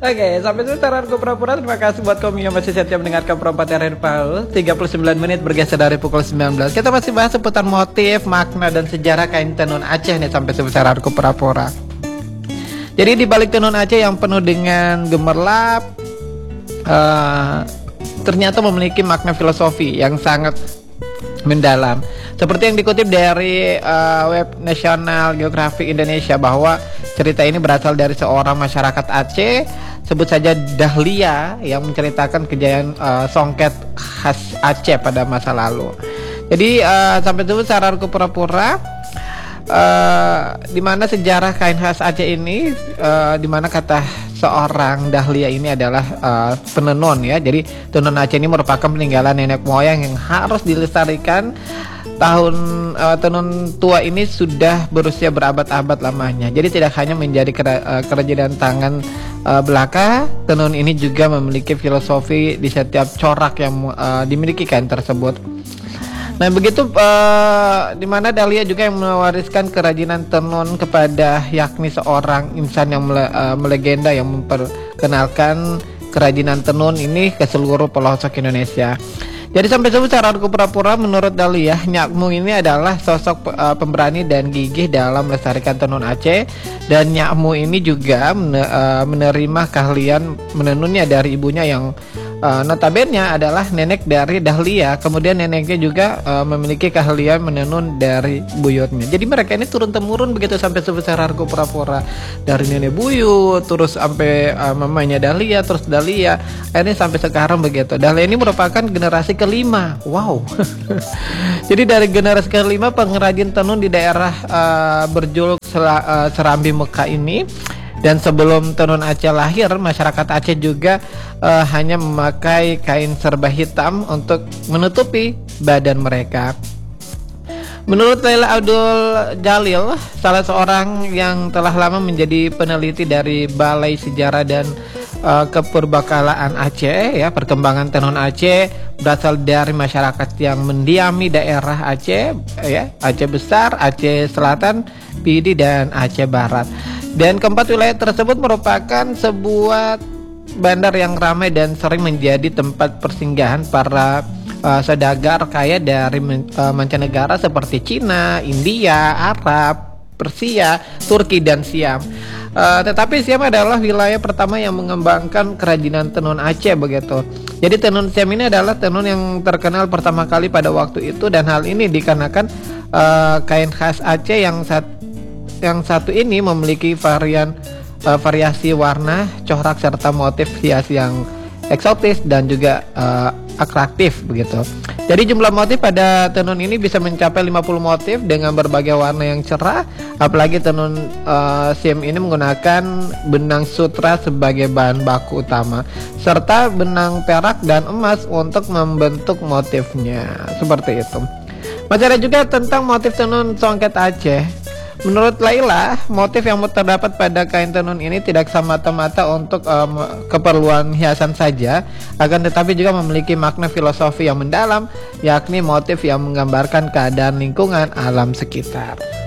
Oke, sampai itu saranku pura-pura. Terima kasih buat kamu yang masih setia mendengarkan Perempat Akhir Paul. 39 menit bergeser dari pukul 19. Kita masih bahas seputar motif, makna, dan sejarah kain tenun Aceh nih sampai saranku pura-pura. Jadi di balik tenun Aceh yang penuh dengan gemerlap, ternyata memiliki makna filosofi yang sangat mendalam. Seperti yang dikutip dari web National Geographic Indonesia bahwa cerita ini berasal dari seorang masyarakat Aceh, sebut saja Dahlia, yang menceritakan kejayaan songket khas Aceh pada masa lalu. Jadi sampai itu saranku pura-pura, di mana sejarah kain khas Aceh ini, di mana kata seorang Dahlia ini adalah penenun ya. Jadi tenun Aceh ini merupakan peninggalan nenek moyang yang harus dilestarikan. Tenun tua ini sudah berusia berabad-abad lamanya. Jadi tidak hanya menjadi kerajinan tangan belaka, tenun ini juga memiliki filosofi di setiap corak yang dimiliki kain tersebut. Nah begitu, di mana Dahlia juga yang mewariskan kerajinan tenun kepada yakni seorang insan yang melegenda yang memperkenalkan kerajinan tenun ini ke seluruh pelosok Indonesia. Jadi sampai saranku pura-pura, menurut Dahlia, Nyakmu ini adalah sosok pemberani dan gigih dalam melestarikan tenun Aceh, dan Nyakmu ini juga menerima keahlian menenunnya dari ibunya yang notabene adalah nenek dari Dahlia. Kemudian neneknya juga memiliki keahlian menenun dari buyutnya. Jadi mereka ini turun temurun begitu sampai saranku pura-pura, dari nenek buyut terus sampai mamanya Dahlia, terus Dahlia, ini sampai sekarang begitu. Dahlia ini merupakan generasi kelima. Wow. Jadi dari generasi kelima pengrajin tenun di daerah berjuluk Serambi Mekah ini. Dan sebelum tenun Aceh lahir, masyarakat Aceh juga hanya memakai kain serba hitam untuk menutupi badan mereka. Menurut Laila Abdul Jalil, salah seorang yang telah lama menjadi peneliti dari Balai Sejarah dan Kepurbakalaan Aceh, ya, perkembangan tenun Aceh berasal dari masyarakat yang mendiami daerah Aceh, ya, Aceh Besar, Aceh Selatan, Pidi, dan Aceh Barat. Dan keempat wilayah tersebut merupakan sebuah bandar yang ramai dan sering menjadi tempat persinggahan para saudagar kaya dari mancanegara seperti Cina, India, Arab, Persia, Turki, dan Siam. Tetapi Siam adalah wilayah pertama yang mengembangkan kerajinan tenun Aceh begitu. Jadi tenun Siam ini adalah tenun yang terkenal pertama kali pada waktu itu, dan hal ini dikarenakan kain khas Aceh yang satu ini memiliki variasi warna, corak, serta motif hias yang eksotis dan juga atraktif begitu. Jadi jumlah motif pada tenun ini bisa mencapai 50 motif dengan berbagai warna yang cerah. Apalagi tenun Siam ini menggunakan benang sutra sebagai bahan baku utama, serta benang perak dan emas untuk membentuk motifnya. Seperti itu. Masih ada juga tentang motif tenun songket Aceh. Menurut Laila, motif yang terdapat pada kain tenun ini tidak semata-mata untuk keperluan hiasan saja, akan tetapi juga memiliki makna filosofi yang mendalam, yakni motif yang menggambarkan keadaan lingkungan alam sekitar.